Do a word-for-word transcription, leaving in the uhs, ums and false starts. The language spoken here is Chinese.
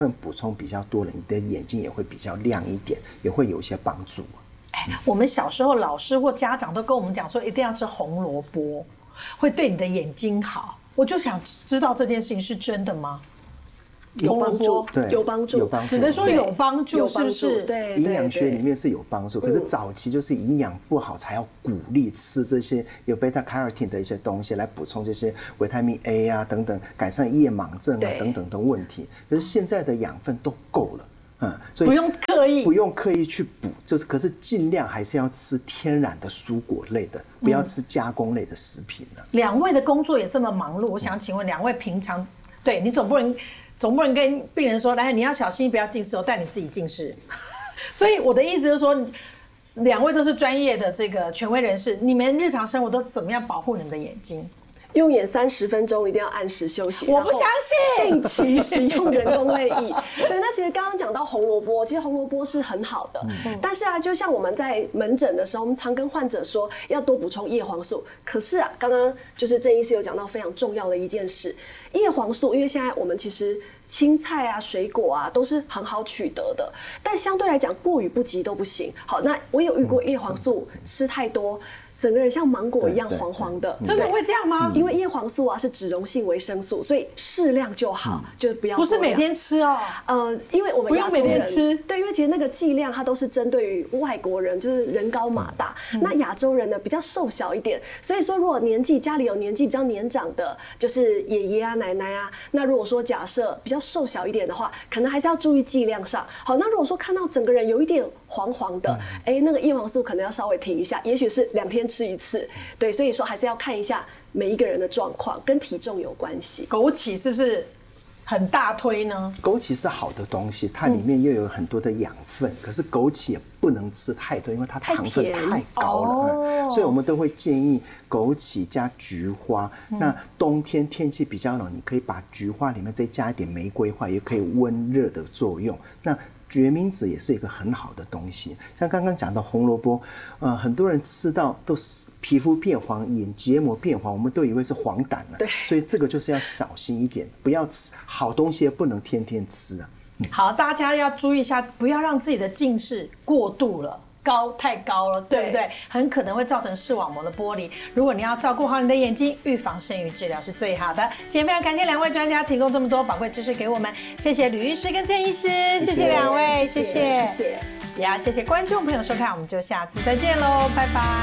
补充比较多了，你的眼睛也会比较亮一点，也会有一些帮助。 哎，我们小时候老师或家长都跟我们讲说，一定要吃红萝卜，会对你的眼睛好。我就想知道这件事情是真的吗？ 有帮助， 对， 有帮助， 有帮助， 只能说有帮助，是不是？ 对， 营养学里面是有帮助，可是早期就是营养不好才要鼓励吃这些有贝塔卡罗汀的一些东西来补充这些维他命 A 啊等等，改善夜盲症啊等等的问题。可是现在的养分都够了。嗯，所以不用刻意， 不用刻意去补，就是可是尽量还是要吃天然的蔬果类的，不要吃加工类的食品了。 两位的工作也这么忙碌，我想请问两位平常，对你总不能总不能跟病人说，来你要小心不要近视，我带你自己近视。所以我的意思就是说，两位都是专业的这个权威人士，你们日常生活都怎么样保护你们的眼睛？ 用眼三十分钟，一定要按时休息。 我不相信。 定期使用人工泪液。对，那其实刚刚讲到红萝卜，其实红萝卜是很好的，嗯、但是啊，就像我们在门诊的时候，我们常跟患者说要多补充叶黄素。可是啊，刚刚就是郑医师有讲到非常重要的一件事，叶黄素，因为现在我们其实青菜啊、水果啊都是很好取得的，但相对来讲过与不及都不行。好，那我有遇过叶黄素吃太多。整个人像芒果一样黄黄的， 真的会这样吗？ 因为叶黄素啊是脂溶性维生素，所以适量就好，嗯、就不要。 不是每天吃哦。 呃，因为我们不用每天吃， 对，因为其实那个剂量它都是针对于外国人，就是人高马大。嗯、那亚洲人呢比较瘦小一点，所以说如果年纪家里有年纪比较年长的，就是爷爷啊、奶奶啊，那如果说假设比较瘦小一点的话，可能还是要注意剂量上。好，那如果说看到整个人有一点黄黄的，哎、嗯，那个叶黄素可能要稍微停一下，也许是两天吃一次，对，所以说还是要看一下每一个人的状况，跟体重有关系。 枸杞是不是很大推呢？ 枸杞是好的东西，它里面又有很多的养分，嗯、可是枸杞也不能吃太多，因为它糖分太高了，哦、所以我们都会建议枸杞加菊花。嗯、那冬天天气比较冷，你可以把菊花里面再加一点玫瑰花，也可以温热的作用。那决明子也是一个很好的东西，像刚刚讲到红萝卜，呃，很多人吃到都皮肤变黄、眼结膜变黄，我们都以为是黄疸了。 对， 所以这个就是要小心一点，不要吃好东西，不能天天吃啊。 嗯、好，大家要注意一下，不要让自己的近视过度了。高太高了，对不对？很可能会造成视网膜的剥离。如果你要照顾好你的眼睛，预防胜于治疗是最好的。今天非常感谢两位专家提供这么多宝贵知识给我们，谢谢吕医师跟郑医师，谢谢两位，谢谢， 谢谢， 也要谢谢观众朋友收看，我们就下次再见喽，拜拜。